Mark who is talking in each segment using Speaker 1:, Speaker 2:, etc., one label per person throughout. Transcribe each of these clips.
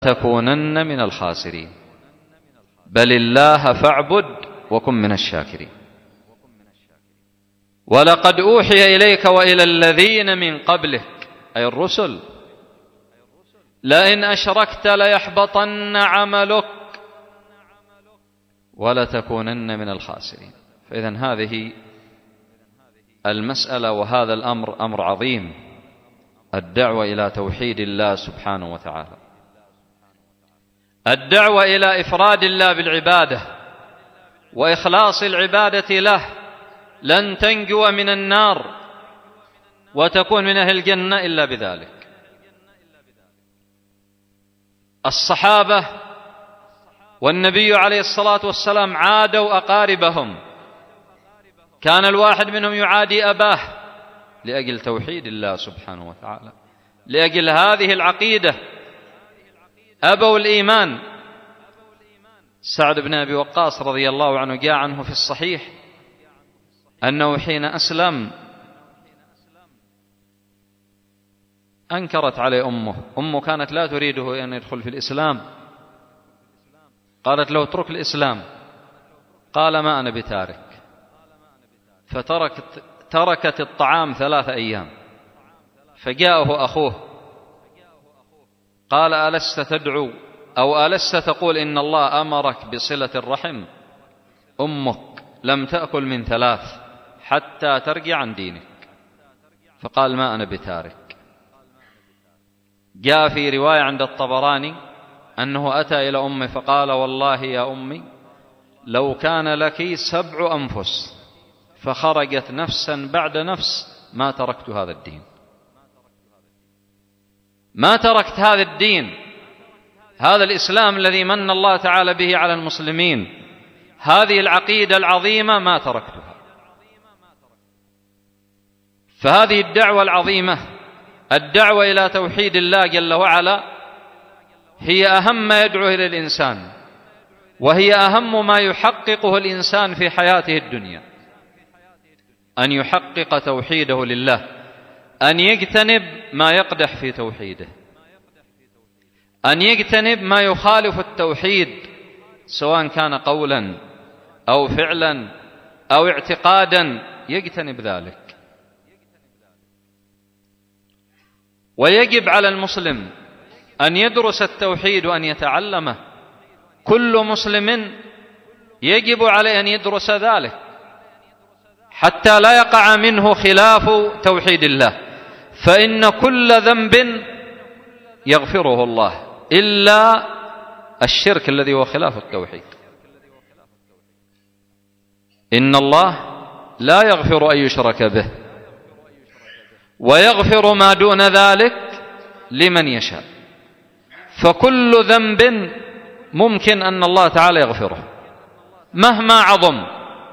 Speaker 1: تكونن من الخاسرين بل الله فاعبد وكن من الشاكرين. ولقد أوحي إليك وإلى الذين من قبلك أي الرسل لئن أشركت ليحبطن عملك ولتكونن من الخاسرين. فإذن هذه المسألة وهذا الأمر أمر عظيم، الدعوة إلى توحيد الله سبحانه وتعالى، الدعوة إلى إفراد الله بالعبادة وإخلاص العبادة له. لن تنجو من النار وتكون من أهل الجنة إلا بذلك. الصحابة والنبي عليه الصلاة والسلام عادوا أقاربهم، كان الواحد منهم يعادي أباه لأجل توحيد الله سبحانه وتعالى، لأجل هذه العقيدة أبوا الإيمان. سعد بن أبي وقاص رضي الله عنه جاء عنه في الصحيح أنه حين أسلم أنكرت عليه أمه كانت لا تريده أن يدخل في الإسلام، قالت له اترك الإسلام، قال ما أنا بتارك، فتركت الطعام 3 أيام، فجاءه أخوه قال ألست تدعو أو ألست تقول إن الله أمرك بصلة الرحم؟ أمك لم تأكل من 3 حتى ترجع عن دينك. فقال ما أنا بتارك. جاء في رواية عند الطبراني أنه أتى إلى أمه فقال والله يا أمي لو كان لك 7 أنفس فخرجت نفسا بعد نفس ما تركت هذا الدين، ما تركت هذا الدين، هذا الإسلام الذي من الله تعالى به على المسلمين، هذه العقيدة العظيمة ما تركتها. فهذه الدعوة العظيمة، الدعوة إلى توحيد الله جل وعلا، هي أهم ما يدعو إلى الإنسان، وهي أهم ما يحققه الإنسان في حياته الدنيا، أن يحقق توحيده لله، أن يجتنب ما يقدح في توحيده، أن يجتنب ما يخالف التوحيد سواء كان قولا أو فعلا أو اعتقادا، يجتنب ذلك. ويجب على المسلم أن يدرس التوحيد وأن يتعلمه، كل مسلم يجب عليه أن يدرس ذلك حتى لا يقع منه خلاف توحيد الله، فإن كل ذنب يغفره الله إلا الشرك الذي هو خلاف التوحيد. إن الله لا يغفر أن يشرك به ويغفر ما دون ذلك لمن يشاء، فكل ذنب ممكن أن الله تعالى يغفره مهما عظم،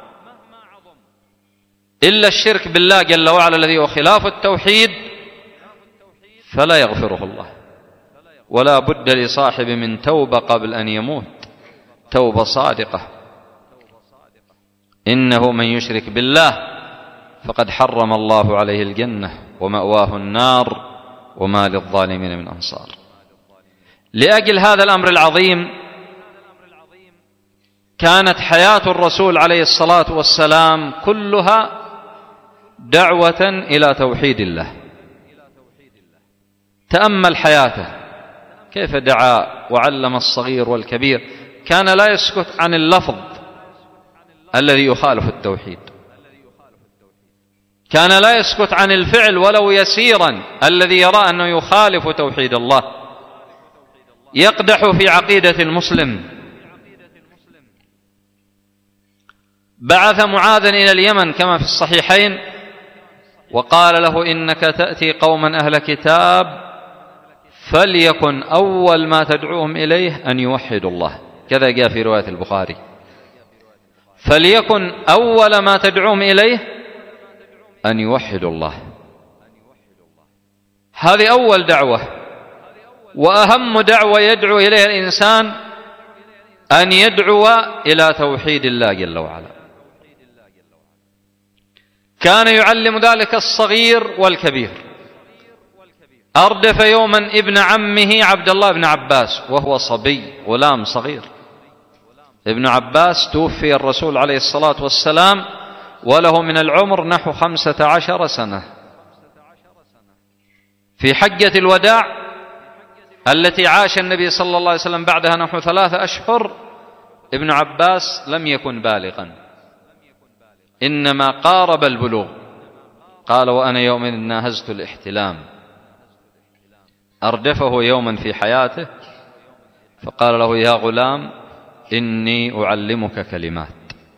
Speaker 1: إلا الشرك بالله جل وعلا الذي هو خلاف التوحيد فلا يغفره الله. ولا بد لصاحب من توبة قبل أن يموت، توبة صادقة. إنه من يشرك بالله فقد حرم الله عليه الجنة ومأواه النار وما للظالمين من أنصار. لأجل هذا الأمر العظيم كانت حياة الرسول عليه الصلاة والسلام كلها دعوة إلى توحيد الله. تأمل حياته كيف دعا وعلم الصغير والكبير، كان لا يسكت عن اللفظ الذي يخالف التوحيد، كان لا يسكت عن الفعل ولو يسيرا الذي يرى أنه يخالف توحيد الله، يقدح في عقيدة المسلم. بعث معاذا إلى اليمن كما في الصحيحين وقال له إنك تأتي قوما أهل كتاب فليكن أول ما تدعوهم إليه أن يوحدوا الله، كذا جاء في رواية البخاري، فليكن أول ما تدعوهم إليه أن يوحدوا الله. هذه أول دعوة وأهم دعوة يدعو إليها الإنسان، أن يدعو إلى توحيد الله جل وعلا. كان يعلم ذلك الصغير والكبير، أردف يوما ابن عمه عبد الله بن عباس وهو صبي غلام صغير. ابن عباس توفي الرسول عليه الصلاة والسلام وله من العمر نحو 15 سنة. في حجة الوداع التي عاش النبي صلى الله عليه وسلم بعدها نحو 3 أشهر ابن عباس لم يكن بالغا، إنما قارب البلوغ. قال: وأنا يومئذ ناهزت الاحتلام. أردفه يوما في حياته فقال له: يا غلام، إني أعلمك كلمات،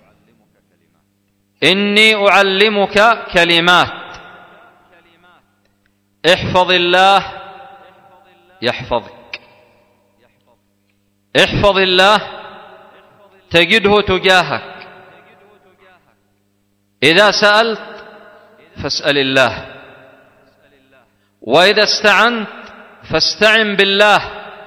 Speaker 1: إني أعلمك كلمات، احفظ الله يحفظك، احفظ الله تجده تجاهك، إذا سألت فاسأل الله، وإذا استعنت فاستعن بالله،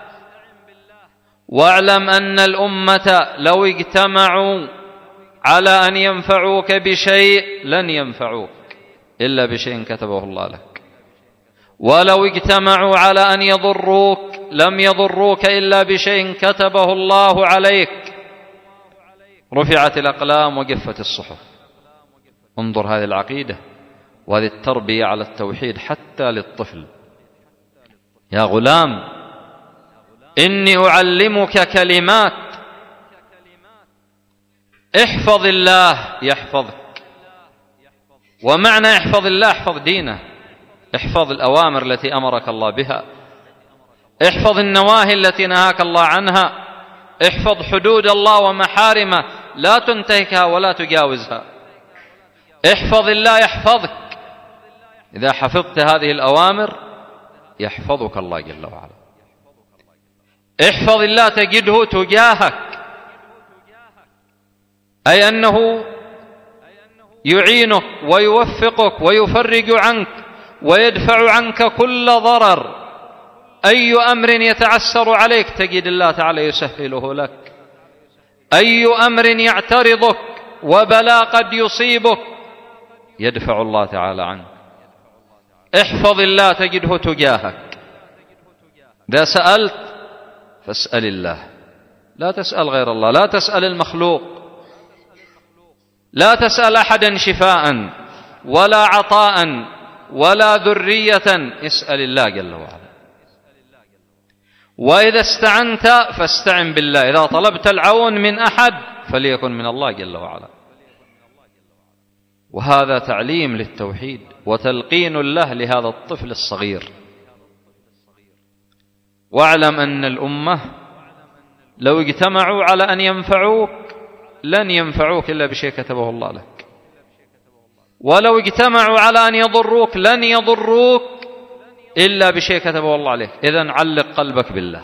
Speaker 1: واعلم أن الأمة لو اجتمعوا على أن ينفعوك بشيء لن ينفعوك إلا بشيء كتبه الله لك، ولو اجتمعوا على أن يضروك لم يضروك إلا بشيء كتبه الله عليك. رفعت الأقلام وجفت الصحف. انظر هذه العقيدة وهذه التربية على التوحيد حتى للطفل. يا غلام، إني أعلمك كلمات، احفظ الله يحفظك. ومعنى احفظ الله احفظ دينه، احفظ الأوامر التي أمرك الله بها، احفظ النواهي التي نهاك الله عنها، احفظ حدود الله ومحارمه لا تنتهكها ولا تجاوزها. احفظ الله يحفظك. إذا حفظت هذه الأوامر يحفظك الله جل وعلا. احفظ الله تجده تجاهك، أي أنه يعينك ويوفقك ويفرج عنك ويدفع عنك كل ضرر. أي أمر يتعسر عليك تجد الله تعالى يسهله لك، أي أمر يعترضك وبلاء قد يصيبك يدفع الله تعالى عنك. احفظ الله تجده تجاهك. إذا سألت فاسأل الله، لا تسأل غير الله، لا تسأل المخلوق، لا تسأل أحدا شفاء ولا عطاء ولا ذرية، اسأل الله جل وعلا. وإذا استعنت فاستعن بالله. إذا طلبت العون من أحد فليكن من الله جل وعلا. وهذا تعليم للتوحيد وتلقين له لهذا الطفل الصغير. واعلم أن الأمة لو اجتمعوا على أن ينفعوك لن ينفعوك إلا بشيء كتبه الله لك، ولو اجتمعوا على أن يضروك لن يضروك إلا بشيء كتبه الله عليك. إذن علق قلبك بالله.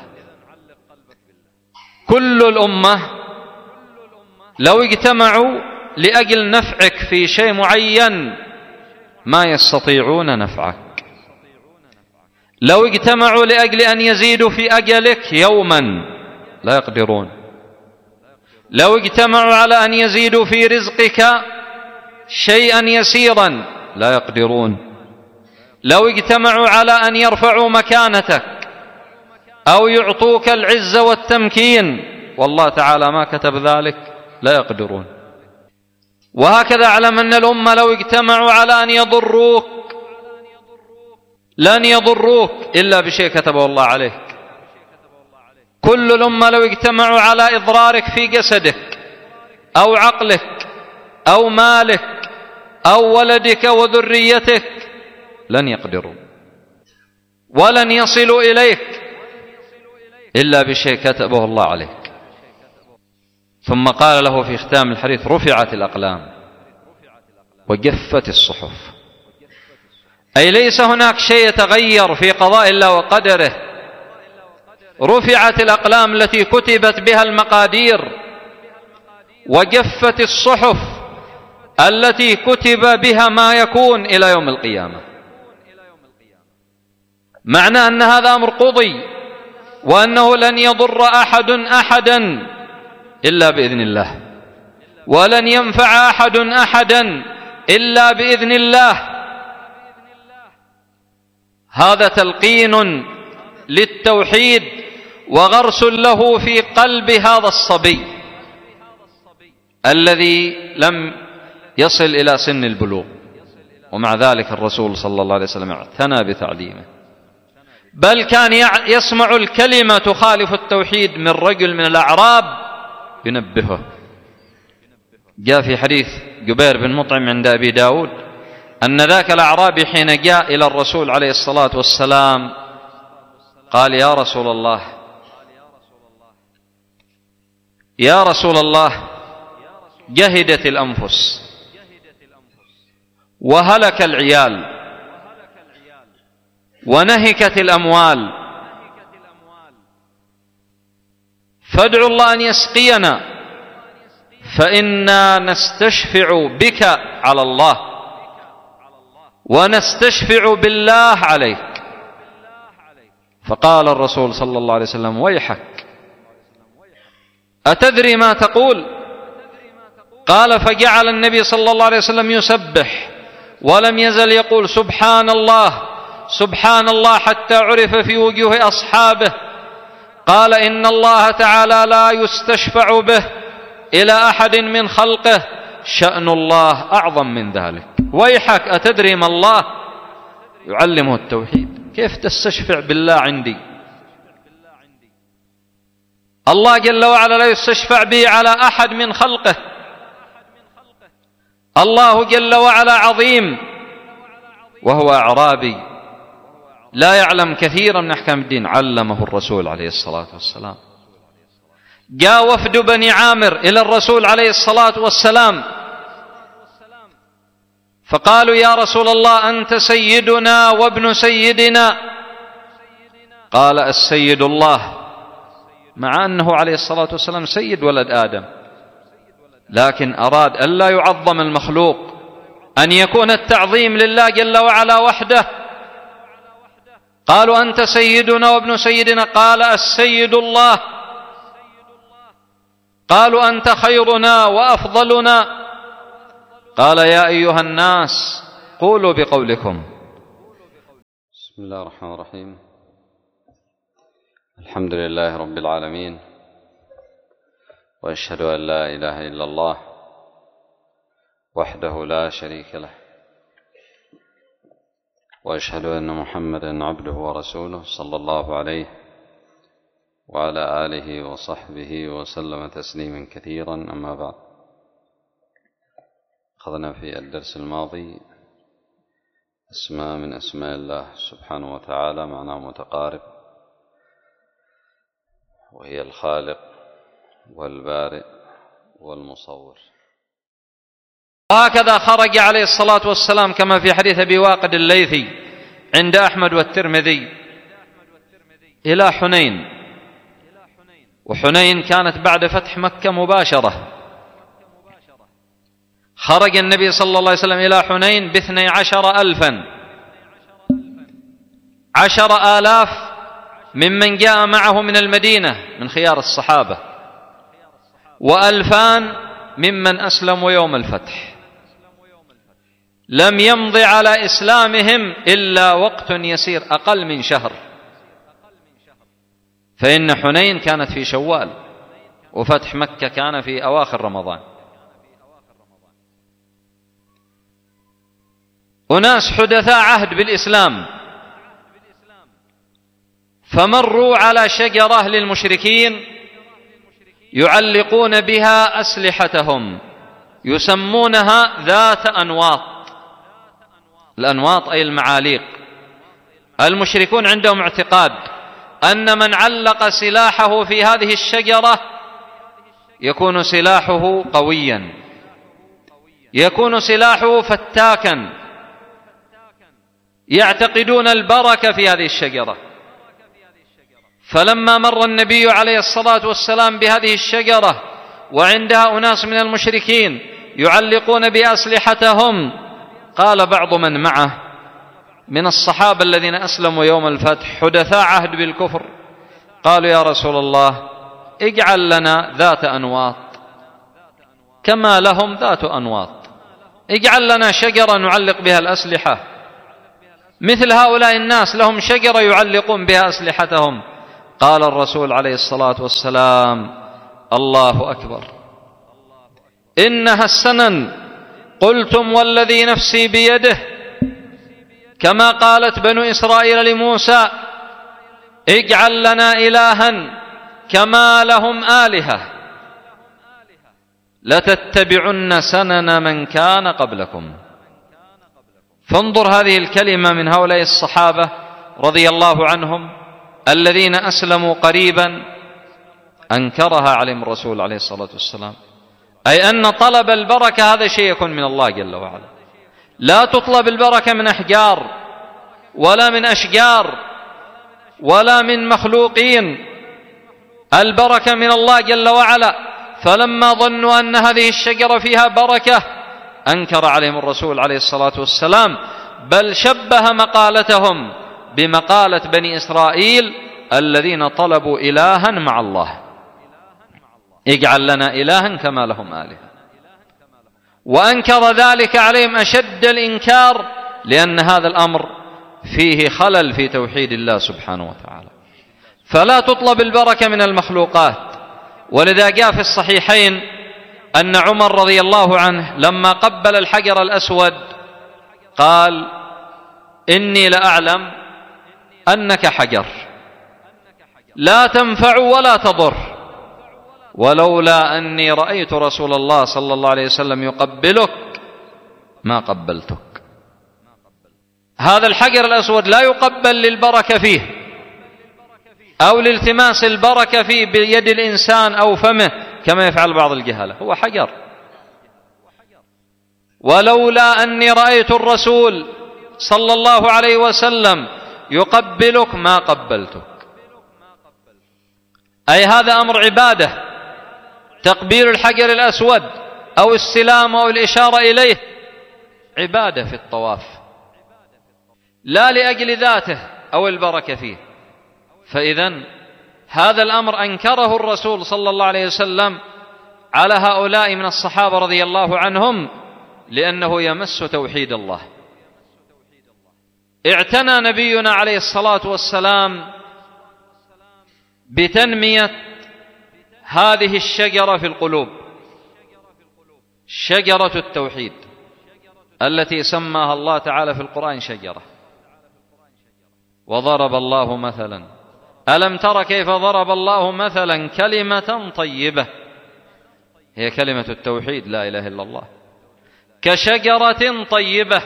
Speaker 1: كل الأمة لو اجتمعوا لأجل نفعك في شيء معين ما يستطيعون نفعك. لو اجتمعوا لأجل أن يزيدوا في أجلك يوما لا يقدرون. لو اجتمعوا على أن يزيدوا في رزقك شيئا يسيرا لا يقدرون. لو اجتمعوا على أن يرفعوا مكانتك أو يعطوك العز والتمكين والله تعالى ما كتب ذلك لا يقدرون. وهكذا اعلم أن الأمة لو اجتمعوا على أن يضروك لن يضروك إلا بشيء كتبه الله عليك. كل الأمة لو اجتمعوا على إضرارك في جسدك أو عقلك أو مالك أو ولدك وذريتك لن يقدروا ولن يصلوا إليك إلا بشيء كتبه الله عليك. ثم قال له في ختام الحديث: رفعت الأقلام وجفت الصحف. أي ليس هناك شيء يتغير في قضاء الله وقدره. رفعت الأقلام التي كتبت بها المقادير، وجفت الصحف التي كتب بها ما يكون إلى يوم القيامة. معنى أن هذا أمر قضي، وأنه لن يضر أحد أحدا إلا بإذن الله، ولن ينفع أحد أحدا إلا بإذن الله. هذا تلقين للتوحيد وغرس له في قلب هذا الصبي الذي لم يصل إلى سن البلوغ، ومع ذلك الرسول صلى الله عليه وسلم اعتنى بتعليمه، بل كان يسمع الكلمة تخالف التوحيد من رجل من الأعراب ينبهه. جاء في حديث جبير بن مطعم عند أبي داود أن ذاك الأعرابي حين جاء إلى الرسول عليه الصلاة والسلام قال: يا رسول الله، جهدت الأنفس وهلك العيال ونهكت الأموال، فادعوا الله أن يسقينا فإنا نستشفع بك على الله ونستشفع بالله عليك. فقال الرسول صلى الله عليه وسلم: ويحك، أتدري ما تقول؟ قال: فجعل النبي صلى الله عليه وسلم يسبح ولم يزل يقول: سبحان الله سبحان الله، حتى عرف في وجوه أصحابه. قال: إن الله تعالى لا يستشفع به إلى أحد من خلقه، شأن الله أعظم من ذلك. ويحك، أتدري ما الله؟ يعلمه التوحيد. كيف تستشفع بالله عندي؟ الله جل وعلا لا يستشفع به على أحد من خلقه. الله جل وعلا عظيم وهو أعرابي لا يعلم كثيرا من أحكام الدين، علمه الرسول عليه الصلاة والسلام. جاء وفد بني عامر إلى الرسول عليه الصلاة والسلام فقالوا: يا رسول الله، أنت سيدنا وابن سيدنا. قال: السيد الله، مع أنه عليه الصلاة والسلام سيد ولد آدم، لكن أراد أن لا يعظم المخلوق، أن يكون التعظيم لله جل وعلا وحده. قالوا: أنت سيدنا وابن سيدنا. قال: السيد الله. قالوا: أنت خيرنا وأفضلنا. قال: يا أيها الناس قولوا بقولكم.
Speaker 2: بسم الله الرحمن الرحيم. الحمد لله رب العالمين، وأشهد أن لا إله إلا الله وحده لا شريك له، وأشهد أن محمدا عبده ورسوله صلى الله عليه وعلى آله وصحبه وسلم تسليما كثيرا. أما بعد، أخذنا في الدرس الماضي اسماء من أسماء الله سبحانه وتعالى معناه متقارب، وهي الخالق والبارئ والمصور.
Speaker 1: هكذا خرج عليه الصلاة والسلام كما في حديث أبي واقد الليثي عند أحمد والترمذي إلى حنين، وحنين كانت بعد فتح مكة مباشرة. خرج النبي صلى الله عليه وسلم إلى حنين ب12,000، 10,000 ممن جاء معه من المدينة من خيار الصحابة، و2,000 ممن أسلموا يوم الفتح. لم يمض على إسلامهم إلا وقت يسير، أقل من شهر، فإن حنين كانت في شوال وفتح مكة كان في أواخر رمضان. أناس حدثاء عهد بالإسلام فمروا على شجرة للمشركين يعلقون بها أسلحتهم، يسمونها ذات أنواط. الأنواط أي المعاليق. المشركون عندهم اعتقاد أن من علق سلاحه في هذه الشجرة يكون سلاحه قويا، يكون سلاحه فتاكا، يعتقدون البركة في هذه الشجرة. فلما مر النبي عليه الصلاة والسلام بهذه الشجرة وعندها أناس من المشركين يعلقون بأسلحتهم، قال بعض من معه من الصحابة الذين أسلموا يوم الفتح حدثاء عهد بالكفر، قالوا: يا رسول الله، اجعل لنا ذات أنواط كما لهم ذات أنواط، اجعل لنا شجرة نعلق بها الأسلحة. مثل هؤلاء الناس لهم شجرة يعلقون بها أسلحتهم. قال الرسول عليه الصلاة والسلام: الله أكبر، إنها السنن، قلتم والذي نفسي بيده، كما قالت بنو إسرائيل لموسى: اجعل لنا إلها كما لهم آلهة، لتتبعن سنن من كان قبلكم. فانظر هذه الكلمة من هؤلاء الصحابة رضي الله عنهم الذين أسلموا قريبا، أنكرها عليهم الرسول عليه الصلاة والسلام، أي أن طلب البركة هذا شيء يكون من الله جل وعلا. لا تطلب البركة من أحجار ولا من أشجار ولا من مخلوقين، البركة من الله جل وعلا. فلما ظنوا أن هذه الشجرة فيها بركة أنكر عليهم الرسول عليه الصلاة والسلام، بل شبه مقالتهم بمقالة بني إسرائيل الذين طلبوا إلها مع الله: اجعل لنا إلها كما لهم آلهة. وأنكر ذلك عليهم أشد الإنكار، لأن هذا الأمر فيه خلل في توحيد الله سبحانه وتعالى. فلا تطلب البركة من المخلوقات. ولذا جاء في الصحيحين أن عمر رضي الله عنه لما قبل الحجر الأسود قال: إني لأعلم أنك حجر لا تنفع ولا تضر، ولولا أني رأيت رسول الله صلى الله عليه وسلم يقبلك ما قبلتك. هذا الحجر الأسود لا يقبل للبركة فيه أو لالتماس البركة فيه بيد الإنسان أو فمه كما يفعل بعض الجهلة، هو حجر. ولولا أني رأيت الرسول صلى الله عليه وسلم يقبلك ما قبلتك. أي هذا أمر عبادة، تقبيل الحجر الأسود أو السلام أو الإشارة إليه عبادة في الطواف، لا لأجل ذاته أو البركة فيه. فإذن هذا الأمر أنكره الرسول صلى الله عليه وسلم على هؤلاء من الصحابة رضي الله عنهم، لأنه يمس توحيد الله. اعتنى نبينا عليه الصلاة والسلام بتنمية هذه الشجرة في القلوب، شجرة التوحيد التي سماها الله تعالى في القرآن شجرة. وضرب الله مثلا، ألم تر كيف ضرب الله مثلا كلمة طيبة، هي كلمة التوحيد لا إله إلا الله، كشجرة طيبة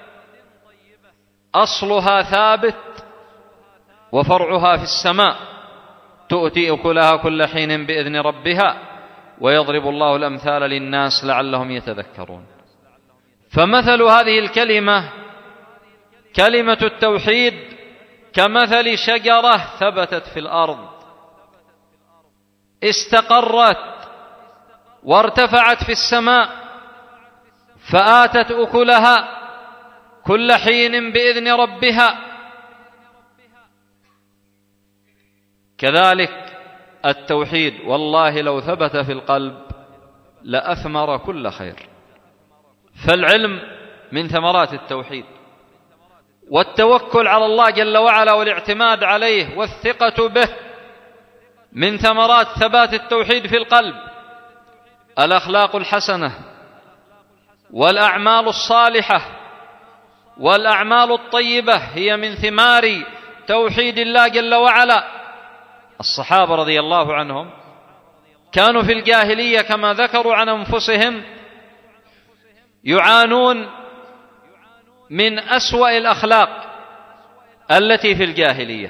Speaker 1: أصلها ثابت وفرعها في السماء، تؤتي أكلها كل حين بإذن ربها، ويضرب الله الأمثال للناس لعلهم يتذكرون. فمثل هذه الكلمة كلمة التوحيد كمثل شجرة ثبتت في الأرض، استقرت وارتفعت في السماء، فآتت أكلها كل حين بإذن ربها. كذلك التوحيد والله لو ثبت في القلب لأثمر كل خير. فالعلم من ثمرات التوحيد، والتوكل على الله جل وعلا والاعتماد عليه والثقة به من ثمرات ثبات التوحيد في القلب. الأخلاق الحسنة والأعمال الصالحة والأعمال الطيبة هي من ثمار توحيد الله جل وعلا. الصحابة رضي الله عنهم كانوا في الجاهلية كما ذكروا عن أنفسهم يعانون من أسوأ الأخلاق التي في الجاهلية،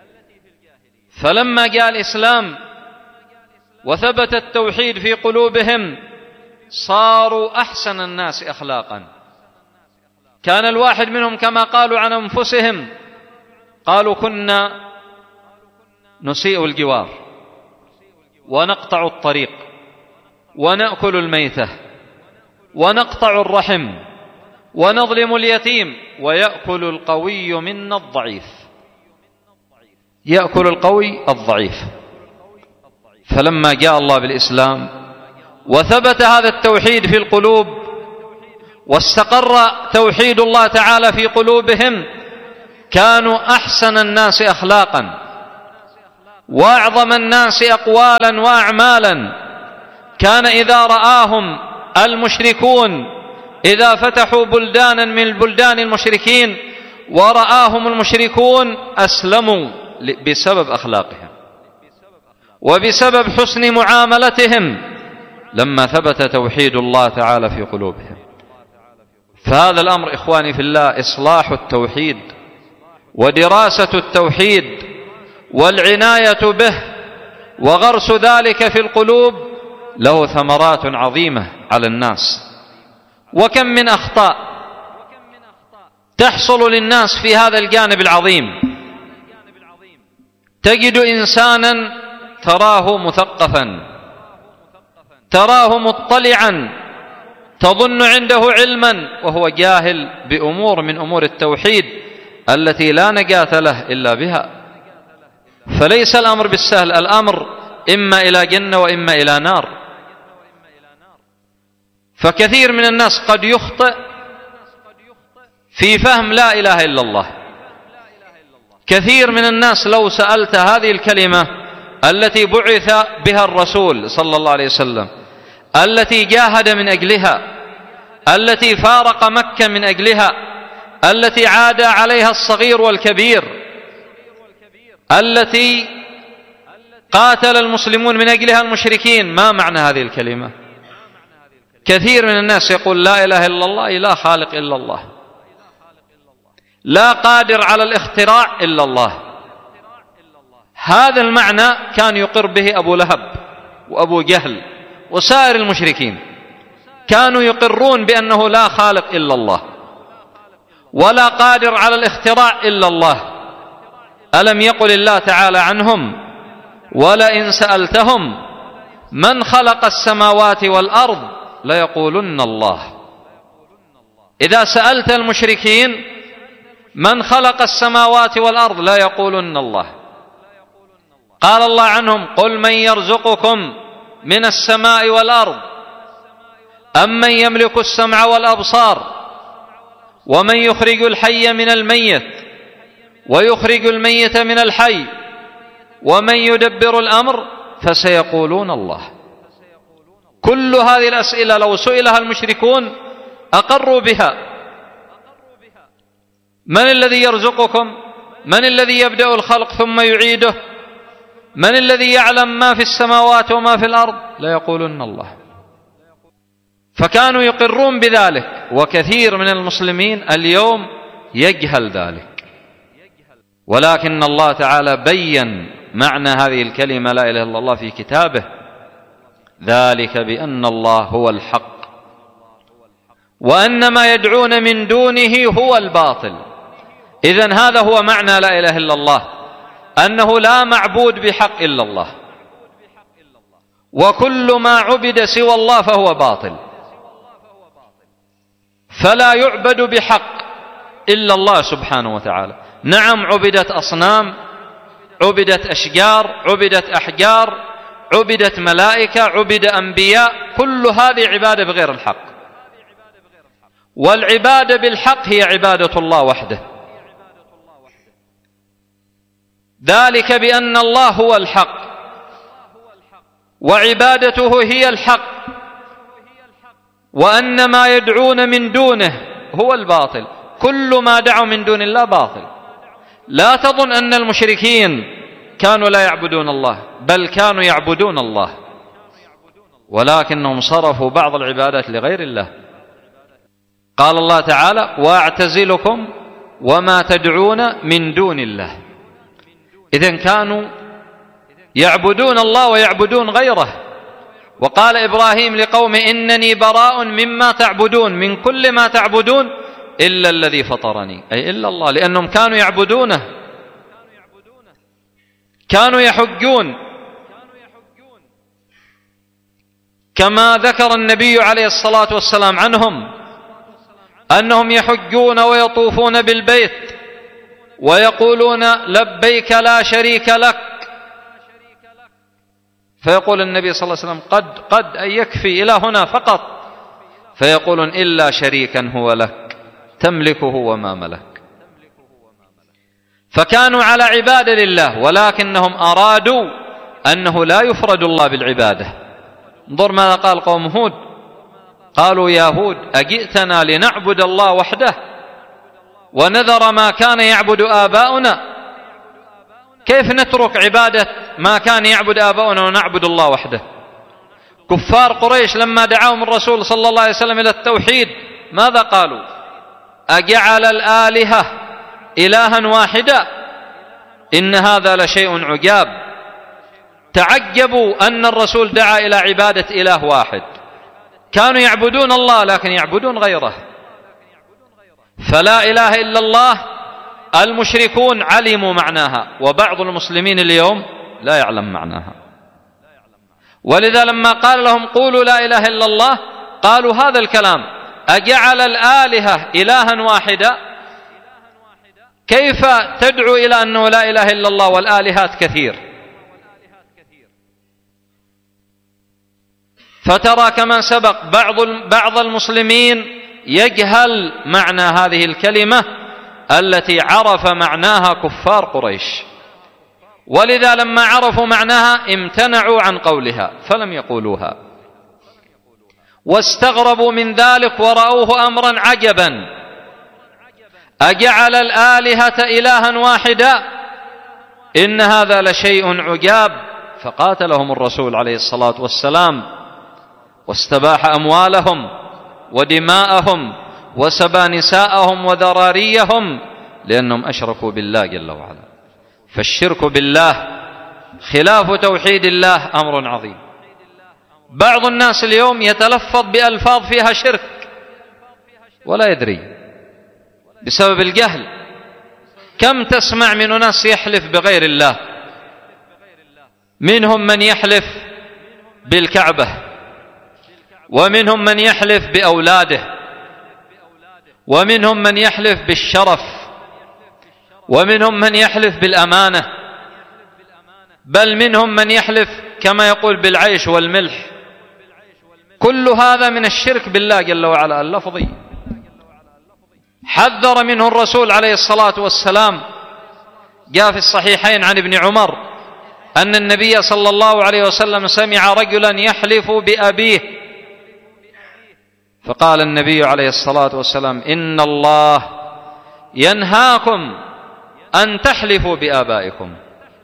Speaker 1: فلما جاء الإسلام وثبت التوحيد في قلوبهم صاروا أحسن الناس أخلاقا. كان الواحد منهم كما قالوا عن أنفسهم، قالوا كنا نسيء الجوار ونقطع الطريق ونأكل الميتة ونقطع الرحم ونظلم اليتيم ويأكل القوي منا الضعيف، يأكل القوي الضعيف. فلما جاء الله بالإسلام وثبت هذا التوحيد في القلوب واستقر توحيد الله تعالى في قلوبهم، كانوا أحسن الناس أخلاقا وأعظم الناس أقوالا وأعمالا. كان إذا رآهم المشركون، إذا فتحوا بلدانا من البلدان المشركين ورآهم المشركون أسلموا بسبب أخلاقهم وبسبب حسن معاملتهم لما ثبت توحيد الله تعالى في قلوبهم. فهذا الأمر إخواني في الله، إصلاح التوحيد ودراسة التوحيد والعناية به وغرس ذلك في القلوب له ثمرات عظيمة على الناس. وكم من أخطاء تحصل للناس في هذا الجانب العظيم. تجد إنسانا تراه مثقفا، تراه مطلعا، تظن عنده علما وهو جاهل بأمور من أمور التوحيد التي لا نجاة له إلا بها. فليس الأمر بالسهل، الأمر إما إلى جنة وإما إلى نار. فكثير من الناس قد يخطئ في فهم لا إله إلا الله. كثير من الناس لو سألت هذه الكلمة التي بعث بها الرسول صلى الله عليه وسلم، التي جاهد من أجلها، التي فارق مكة من أجلها، التي عاد عليها الصغير والكبير، التي قاتل المسلمون من أجلها المشركين، ما معنى هذه الكلمة؟ كثير من الناس يقول لا إله إلا الله، لا خالق إلا الله، لا قادر على الاختراع إلا الله. هذا المعنى كان يقر به أبو لهب وأبو جهل وسائر المشركين، كانوا يقرون بأنه لا خالق إلا الله ولا قادر على الاختراع إلا الله. ألم يقل الله تعالى عنهم: ولئن سألتهم من خلق السماوات والأرض ليقولن الله. إذا سألت المشركين من خلق السماوات والأرض لا يقولن الله. قال الله عنهم: قل من يرزقكم من السماء والأرض أمن يملك السمع والأبصار ومن يخرج الحي من الميت ويخرج الميت من الحي ومن يدبر الأمر فسيقولون الله. كل هذه الأسئلة لو سئلها المشركون أقروا بها. من الذي يرزقكم؟ من الذي يبدأ الخلق ثم يعيده؟ من الذي يعلم ما في السماوات وما في الأرض؟ لا يقولون الله. فكانوا يقرون بذلك، وكثير من المسلمين اليوم يجهل ذلك. ولكن الله تعالى بين معنى هذه الكلمة لا إله إلا الله في كتابه: ذلك بأن الله هو الحق وأن ما يدعون من دونه هو الباطل. إذن هذا هو معنى لا إله إلا الله، أنه لا معبود بحق إلا الله، وكل ما عبد سوى الله فهو باطل. فلا يعبد بحق إلا الله سبحانه وتعالى. نعم، عبدت أصنام، عبدت أشجار، عبدت أحجار، عبدت ملائكة، عبد أنبياء، كل هذه عبادة بغير الحق. والعبادة بالحق هي عبادة الله وحده. ذلك بأن الله هو الحق وعبادته هي الحق، وأن ما يدعون من دونه هو الباطل. كل ما دعوا من دون الله باطل. لا تظن أن المشركين كانوا لا يعبدون الله، بل كانوا يعبدون الله، ولكنهم صرفوا بعض العبادات لغير الله. قال الله تعالى: وأعتزلكم وما تدعون من دون الله. إذن كانوا يعبدون الله ويعبدون غيره. وقال إبراهيم لقومه: إنني براء مما تعبدون، من كل ما تعبدون إلا الذي فطرني، أي إلا الله، لأنهم كانوا يعبدونه، كانوا يحجون، كما ذكر النبي عليه الصلاة والسلام عنهم أنهم يحجون ويطوفون بالبيت ويقولون: لبيك لا شريك لك. فيقول النبي صلى الله عليه وسلم: قد أن يكفي إلى هنا فقط. فيقولون: إلا شريكا هو لك تملكه وما ملك. فكانوا على عبادة لله، ولكنهم أرادوا أنه لا يفرد الله بالعبادة. انظر ماذا قال قوم هود، قالوا يا هود أجئتنا لنعبد الله وحده ونذر ما كان يعبد آباؤنا؟ كيف نترك عبادة ما كان يعبد آباؤنا ونعبد الله وحده؟ كفار قريش لما دعاهم الرسول صلى الله عليه وسلم إلى التوحيد ماذا قالوا؟ أجعل الآلهة إلها واحدا إن هذا لشيء عجاب. تعجبوا أن الرسول دعا إلى عبادة إله واحد. كانوا يعبدون الله لكن يعبدون غيره. فلا إله إلا الله المشركون علموا معناها، وبعض المسلمين اليوم لا يعلم معناها. ولذا لما قال لهم قولوا لا إله إلا الله قالوا هذا الكلام: أجعل الآلهة إلها واحدا؟ كيف تدعو إلى أنه لا إله إلا الله والآلهات كثير؟ فترى كما سبق بعض المسلمين يجهل معنى هذه الكلمة التي عرف معناها كفار قريش، ولذا لما عرفوا معناها امتنعوا عن قولها فلم يقولوها، واستغربوا من ذلك ورأوه أمرا عجبا: أجعل الآلهة إلها واحدا إن هذا لشيء عجاب. فقاتلهم الرسول عليه الصلاة والسلام واستباح أموالهم ودماءهم وسبى نساءهم وذراريهم لأنهم أشركوا بالله جل وعلا. فالشرك بالله خلاف توحيد الله أمر عظيم. بعض الناس اليوم يتلفظ بألفاظ فيها شرك ولا يدري بسبب الجهل. كم تسمع من ناس يحلف بغير الله، منهم من يحلف بالكعبة، ومنهم من يحلف بأولاده، ومنهم من يحلف بالشرف، ومنهم من يحلف بالأمانة، بل منهم من يحلف كما يقول بالعيش والملح. كل هذا من الشرك بالله جل وعلا اللفظي، حذر منه الرسول عليه الصلاة والسلام. جاء في الصحيحين عن ابن عمر أن النبي صلى الله عليه وسلم سمع رجلا يحلف بأبيه، فقال النبي عليه الصلاة والسلام: إن الله ينهاكم أن تحلفوا بآبائكم،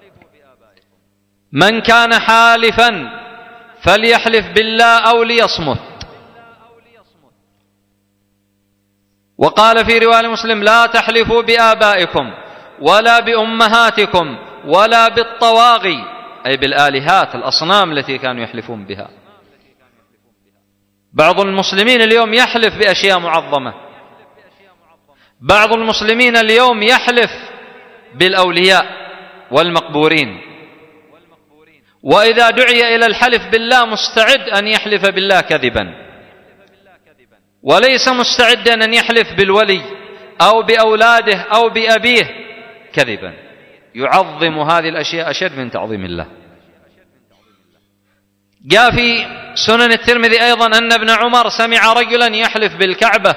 Speaker 1: من كان حالفا فليحلف بالله أو ليصمت. وقال في رواية مسلم: لا تحلفوا بآبائكم ولا بأمهاتكم ولا بالطواغي، أي بالآلهات الأصنام التي كانوا يحلفون بها. بعض المسلمين اليوم يحلف بأشياء معظمة، بعض المسلمين اليوم يحلف بالأولياء والمقبورين، وإذا دعي إلى الحلف بالله مستعد أن يحلف بالله كذبا، وليس مستعدا أن يحلف بالولي أو بأولاده أو بأبيه كذبا. يعظم هذه الأشياء أشد من تعظيم الله. جاء في سنن الترمذي أيضا أن ابن عمر سمع رجلا يحلف بالكعبة،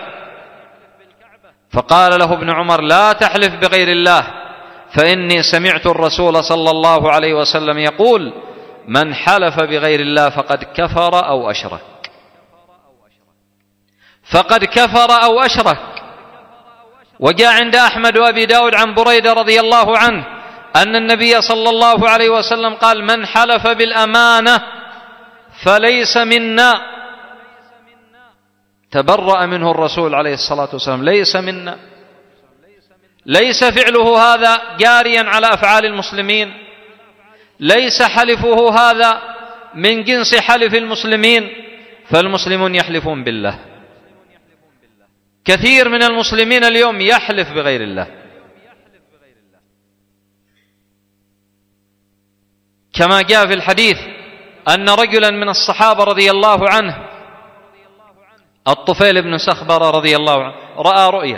Speaker 1: فقال له ابن عمر: لا تحلف بغير الله، فإني سمعت الرسول صلى الله عليه وسلم يقول: من حلف بغير الله فقد كفر أو أشرك. فقد كفر أو أشرك. وجاء عند أحمد وأبي داود عن بريدة رضي الله عنه أن النبي صلى الله عليه وسلم قال: من حلف بالأمانة فليس منا. تبرأ منه الرسول عليه الصلاة والسلام: ليس منا. ليس فعله هذا جاريا على أفعال المسلمين، ليس حلفه هذا من جنس حلف المسلمين، فالمسلمون يحلفون بالله. كثير من المسلمين اليوم يحلف بغير الله، كما جاء في الحديث أن رجلا من الصحابة رضي الله عنه، الطفيل بن سخبر رضي الله عنه، رأى رؤيا،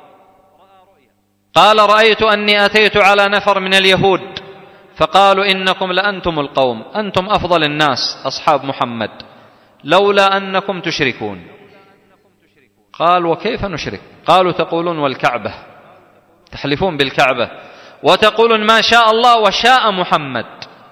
Speaker 1: قال: رأيت أني أتيت على نفر من اليهود فقالوا: إنكم لأنتم القوم، أنتم أفضل الناس أصحاب محمد، لولا أنكم تشركون. قال: وكيف نشرك؟ قالوا: تقولون والكعبة، تحلفون بالكعبة، وتقولون ما شاء الله وشاء محمد.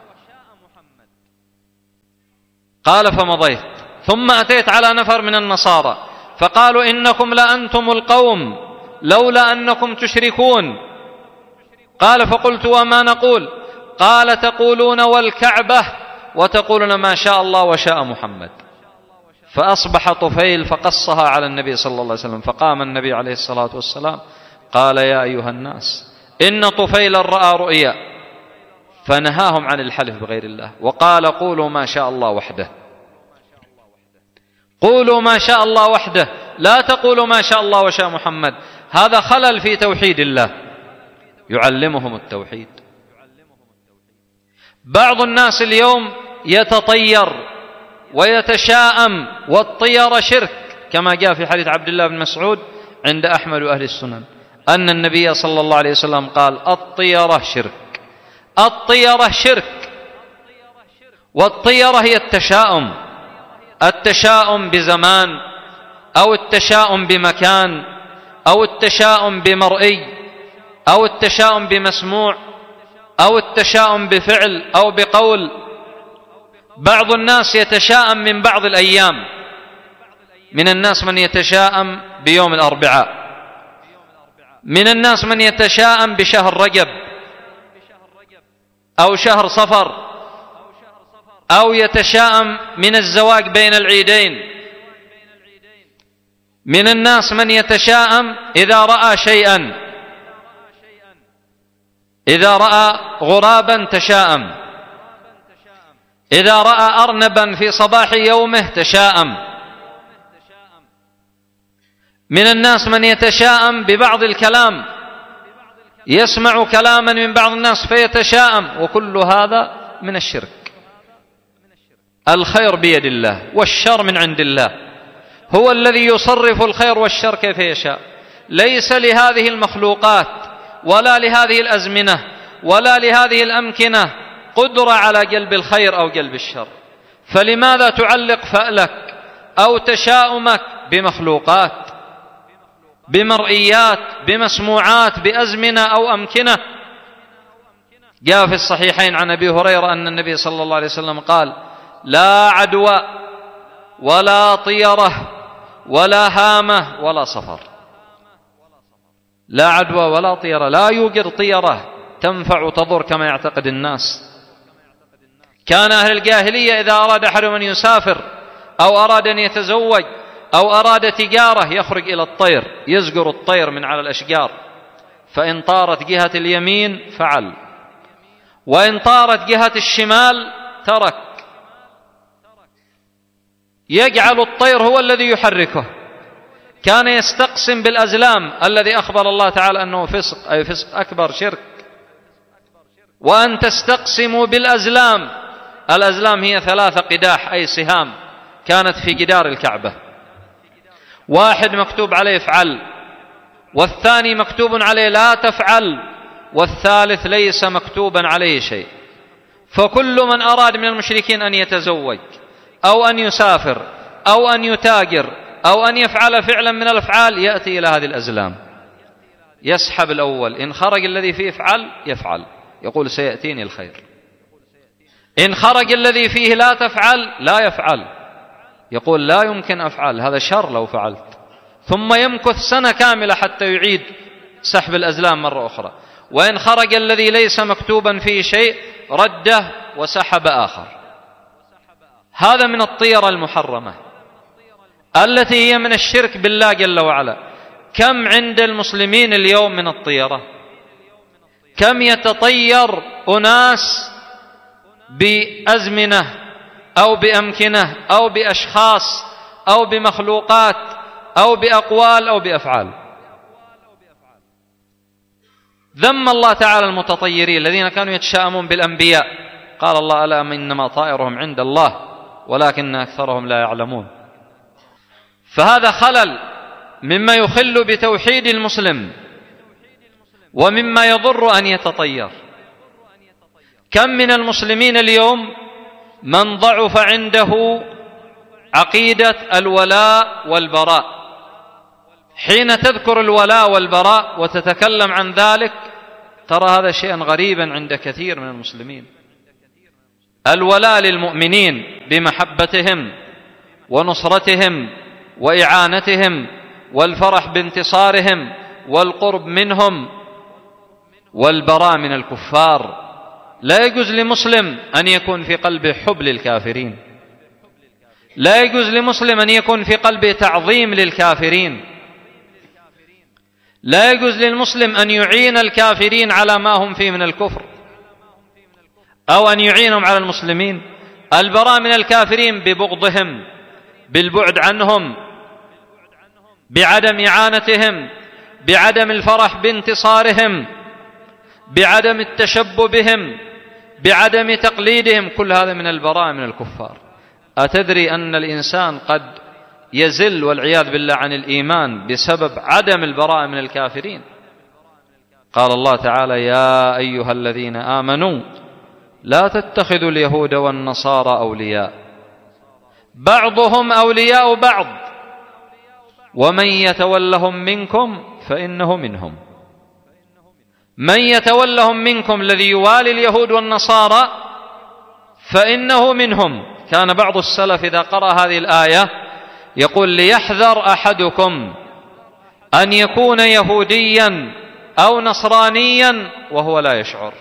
Speaker 1: قال فمضيت، ثم أتيت على نفر من النصارى فقالوا إنكم لأنتم القوم لولا أنكم تشركون. قال فقلت وما نقول؟ قال تقولون والكعبة وتقولون ما شاء الله وشاء محمد. فأصبح طفيل فقصها على النبي صلى الله عليه وسلم، فقام النبي عليه الصلاة والسلام قال يا أيها الناس إن طفيلا رأى رؤيا، فنهاهم عن الحلف بغير الله وقال قولوا ما شاء الله وحده، قولوا ما شاء الله وحده، لا تقولوا ما شاء الله وشاء محمد. هذا خلل في توحيد الله، يعلمهم التوحيد. بعض الناس اليوم يتطير ويتشاءم، والطير شرك، كما جاء في حديث عبد الله بن مسعود عند أحمد وأهل السنن أن النبي صلى الله عليه وسلم قال الطيرة شرك، الطيرة شرك. والطيرة هي التشاؤم، التشاؤم بزمان أو التشاؤم بمكان أو التشاؤم بمرئي أو التشاؤم بمسموع أو التشاؤم بفعل أو بقول. بعض الناس يتشاءم من بعض الأيام، من الناس من يتشاءم بيوم الأربعاء، من الناس من يتشاءم بشهر رجب أو شهر صفر، أو يتشاءم من الزواج بين العيدين. من الناس من يتشاءم إذا رأى شيئا، إذا رأى غرابا تشاءم، إذا رأى أرنبا في صباح يومه تشاءم. من الناس من يتشاءم ببعض الكلام، يسمع كلاما من بعض الناس فيتشاءم، وكل هذا من الشرك. الخير بيد الله والشر من عند الله، هو الذي يصرف الخير والشر كيف يشاء. ليس لهذه المخلوقات ولا لهذه الأزمنة ولا لهذه الأمكنة قدرة على جلب الخير أو جلب الشر، فلماذا تعلق فألك أو تشاؤمك بمخلوقات، بمرئيات، بمسموعات، بأزمنة أو أمكنة؟ جاء في الصحيحين عن أبي هريرة أن النبي صلى الله عليه وسلم قال لا عدوى ولا طيرة ولا هامة ولا صفر. لا عدوى ولا طيرة، لا يوجد طيرة تنفع وتضر كما يعتقد الناس. كان أهل الجاهلية إذا أراد أحدهم أن يسافر أو أراد أن يتزوج أو أراد تجارة يخرج إلى الطير، يزجر الطير من على الأشجار، فإن طارت جهة اليمين فعل، وإن طارت جهة الشمال ترك. يجعل الطير هو الذي يحركه. كان يستقسم بالأزلام الذي أخبر الله تعالى أنه فسق، أي فسق أكبر، شرك. وأن تستقسموا بالأزلام، الأزلام هي 3 قداح أي سهام كانت في جدار الكعبة، واحد مكتوب عليه افعل، والثاني مكتوب عليه لا تفعل، والثالث ليس مكتوبا عليه شيء. فكل من أراد من المشركين أن يتزوج أو أن يسافر أو أن يتاجر أو أن يفعل فعلا من الأفعال يأتي إلى هذه الأزلام، يسحب الأول، إن خرج الذي فيه افعل يفعل، يقول سيأتيني الخير. إن خرج الذي فيه لا تفعل لا يفعل، يقول لا يمكن أفعل، هذا شر لو فعلت. ثم يمكث سنة كاملة حتى يعيد سحب الأزلام مرة أخرى. وإن خرج الذي ليس مكتوبا فيه شيء رده وسحب آخر. هذا من الطيرة المحرمة التي هي من الشرك بالله جل وعلا. كم عند المسلمين اليوم من الطيرة؟ كم يتطير أناس بأزمنة أو بأمكنة أو بأشخاص أو بمخلوقات أو بأقوال أو بأفعال. ذم الله تعالى المتطيرين الذين كانوا يتشاءمون بالأنبياء، قال الله ألا إنما طائرهم عند الله ولكن أكثرهم لا يعلمون. فهذا خلل مما يخل بتوحيد المسلم ومما يضر أن يتطير. كم من المسلمين اليوم من ضعف عنده عقيدة الولاء والبراء، حين تذكر الولاء والبراء وتتكلم عن ذلك ترى هذا شيئا غريبا عند كثير من المسلمين. الولاء للمؤمنين بمحبتهم ونصرتهم وإعانتهم والفرح بانتصارهم والقرب منهم، والبراء من الكفار. لا يجوز لمسلم أن يكون في قلبه حب للكافرين، لا يجوز لمسلم أن يكون في قلبه تعظيم للكافرين، لا يجوز للمسلم أن يعين الكافرين على ما هم فيه من الكفر أو أن يعينهم على المسلمين. البراء من الكافرين ببغضهم، بالبعد عنهم، بعدم إعانتهم، بعدم الفرح بانتصارهم، بعدم التشبه بهم، بعدم تقليدهم، كل هذا من البراء من الكفار. أتدري أن الإنسان قد يزل والعياذ بالله عن الإيمان بسبب عدم البراء من الكافرين؟ قال الله تعالى: يا أيها الذين آمنوا لا تتخذوا اليهود والنصارى أولياء بعضهم أولياء بعض ومن يتولهم منكم فإنه منهم. من يتولهم منكم الذي يوالي اليهود والنصارى فإنه منهم. كان بعض السلف إذا قرأ هذه الآية يقول: ليحذر أحدكم أن يكون يهوديا أو نصرانيا وهو لا يشعر.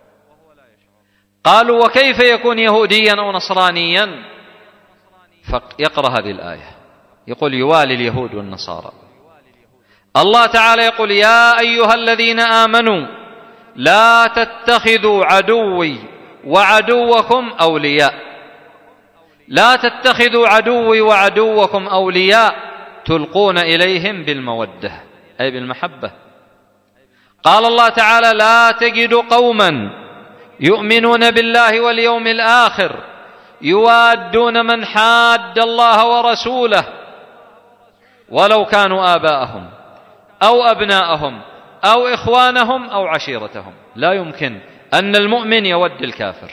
Speaker 1: قالوا: وكيف يكون يهوديا أو نصرانيا؟ فيقرأ هذه الآية يقول: يوالي اليهود والنصارى. الله تعالى يقول: يا أيها الذين آمنوا لا تتخذوا عدوي وعدوكم أولياء. لا تتخذوا عدوي وعدوكم أولياء تلقون إليهم بالمودة أي بالمحبة. قال الله تعالى: لا تجد قوما يؤمنون بالله واليوم الآخر يوادون من حاد الله ورسوله ولو كانوا آباءهم أو أبناءهم أو إخوانهم أو عشيرتهم. لا يمكن أن المؤمن يود الكافر.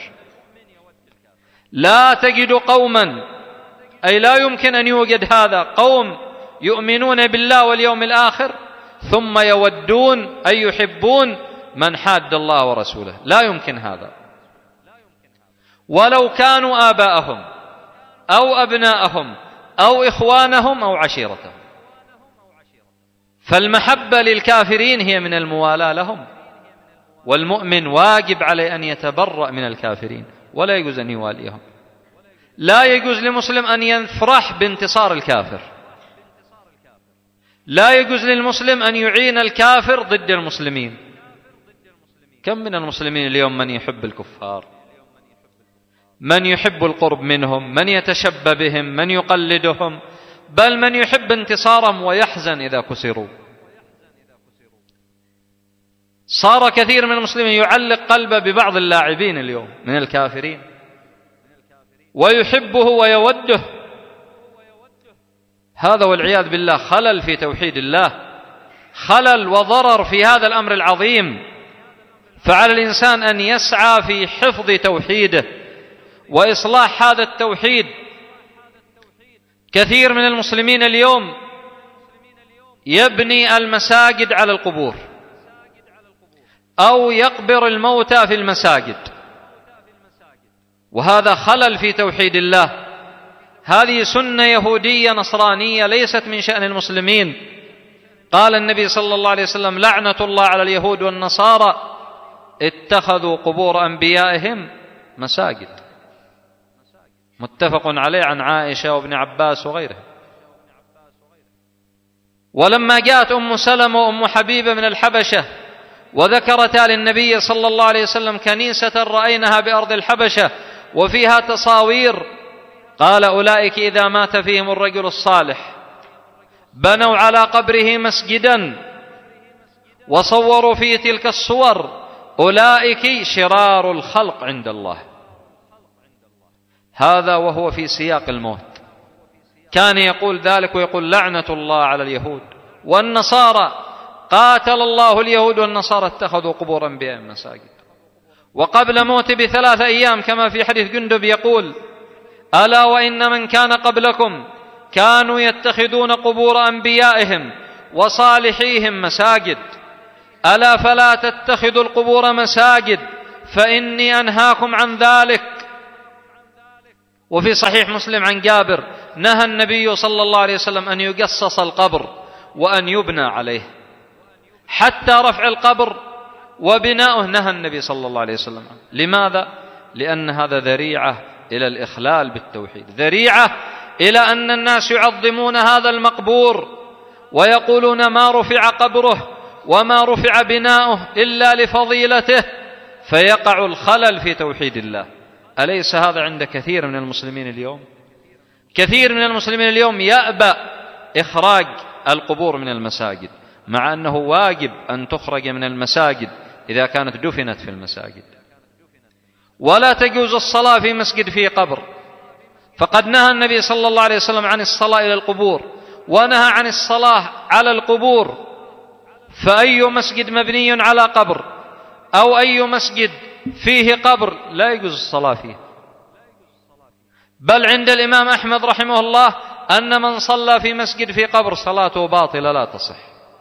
Speaker 1: لا تجد قوما أي لا يمكن أن يوجد هذا قوم يؤمنون بالله واليوم الآخر ثم يودون أي يحبون من حاد الله ورسوله. لا يمكن هذا، ولو كانوا آباءهم أو أبناءهم أو إخوانهم أو عشيرتهم. فالمحبة للكافرين هي من الموالاة لهم، والمؤمن واجب عليه أن يتبرأ من الكافرين ولا يجوز أن يواليهم. لا يجوز لمسلم أن يفرح بانتصار الكافر، لا يجوز للمسلم أن يعين الكافر ضد المسلمين. كم من المسلمين اليوم من يحب الكفار، من يحب القرب منهم، من يتشبه بهم، من يقلدهم، بل من يحب انتصارهم ويحزن إذا كسروا. صار كثير من المسلمين يعلق قلبه ببعض اللاعبين اليوم من الكافرين ويحبه ويوده. هذا والعياذ بالله خلل في توحيد الله، خلل وضرر في هذا الأمر العظيم. فعلى الإنسان أن يسعى في حفظ توحيده وإصلاح هذا التوحيد. كثير من المسلمين اليوم يبني المساجد على القبور أو يقبر الموتى في المساجد، وهذا خلل في توحيد الله. هذه سنة يهودية نصرانية ليست من شأن المسلمين. قال النبي صلى الله عليه وسلم: لعنة الله على اليهود والنصارى اتخذوا قبور أنبيائهم مساجد. متفق عليه عن عائشة وابن عباس وغيره. ولما جاءت أم سلمة وأم حبيبة من الحبشة وذكرتا للنبي صلى الله عليه وسلم كنيسة رأيناها بأرض الحبشة وفيها تصاوير، قال: أولئك إذا مات فيهم الرجل الصالح بنوا على قبره مسجدا وصوروا في تلك الصور، أولئك شرار الخلق عند الله. هذا وهو في سياق الموت. كان يقول ذلك ويقول: لعنة الله على اليهود والنصارى، قاتل الله اليهود والنصارى اتخذوا قبور أنبيائهم مساجد. وقبل موته ب3 أيام كما في حديث جندب يقول: ألا وإن من كان قبلكم كانوا يتخذون قبور أنبيائهم وصالحيهم مساجد. ألا فلا تتخذوا القبور مساجد فإني أنهاكم عن ذلك. وفي صحيح مسلم عن جابر نهى النبي صلى الله عليه وسلم أن يقصص القبر وأن يبنى عليه، حتى رفع القبر وبناؤه نهى النبي صلى الله عليه وسلم. لماذا؟ لأن هذا ذريعة إلى الإخلال بالتوحيد، ذريعة إلى أن الناس يعظمون هذا المقبور ويقولون ما رفع قبره وما رفع بناؤه إلا لفضيلته، فيقع الخلل في توحيد الله. أليس هذا عند كثير من المسلمين اليوم؟ كثير من المسلمين اليوم يأبى إخراج القبور من المساجد، مع أنه واجب أن تخرج من المساجد إذا كانت دفنت في المساجد. ولا تجوز الصلاة في مسجد فيه قبر، فقد نهى النبي صلى الله عليه وسلم عن الصلاة إلى القبور، ونهى عن الصلاة على القبور. فأي مسجد مبني على قبر أو أي مسجد فيه قبر لا يجوز الصلاة فيه. بل عند الإمام أحمد رحمه الله أن من صلى في مسجد في قبر صلاته باطلة لا تصح.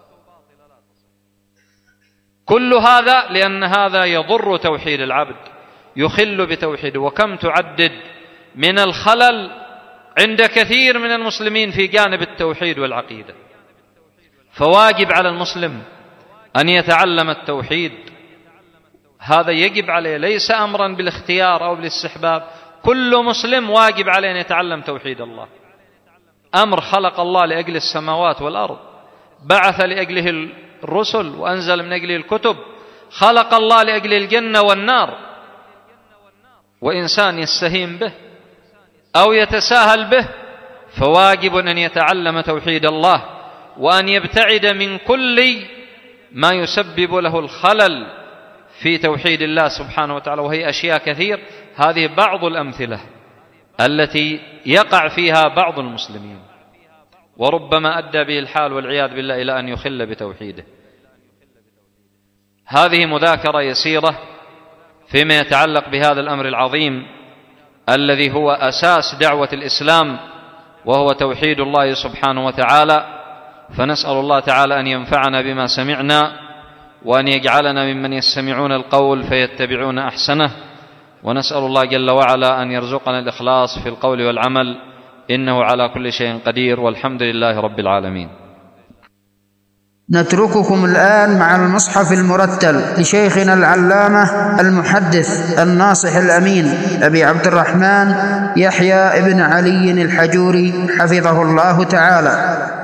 Speaker 1: كل هذا لأن هذا يضر توحيد العبد، يخل بتوحيده. وكم تعدد من الخلل عند كثير من المسلمين في جانب التوحيد والعقيدة. فواجب على المسلم أن يتعلم التوحيد، هذا يجب عليه، ليس أمرا بالاختيار أو بالاستحباب. كل مسلم واجب عليه أن يتعلم توحيد الله. أمر خلق الله لأجل السماوات والأرض، بعث لأجله الرسل وأنزل من أجله الكتب، خلق الله لأجل الجنة والنار. وإنسان يستهين به أو يتساهل به فواجب أن يتعلم توحيد الله وأن يبتعد من كل ما يسبب له الخلل في توحيد الله سبحانه وتعالى، وهي أشياء كثير. هذه بعض الأمثلة التي يقع فيها بعض المسلمين، وربما أدى به الحال والعياذ بالله إلى أن يخل بتوحيده. هذه مذاكرة يسيرة فيما يتعلق بهذا الأمر العظيم الذي هو أساس دعوة الإسلام، وهو توحيد الله سبحانه وتعالى. فنسأل الله تعالى أن ينفعنا بما سمعنا، وأن يجعلنا ممن يستمعون القول فيتبعون أحسنه، ونسأل الله جل وعلا أن يرزقنا الإخلاص في القول والعمل، إنه على كل شيء قدير، والحمد لله رب العالمين.
Speaker 3: نترككم الآن مع المصحف المرتل لشيخنا العلامة المحدث الناصح الأمين أبي عبد الرحمن يحيى ابن علي الحجوري حفظه الله تعالى.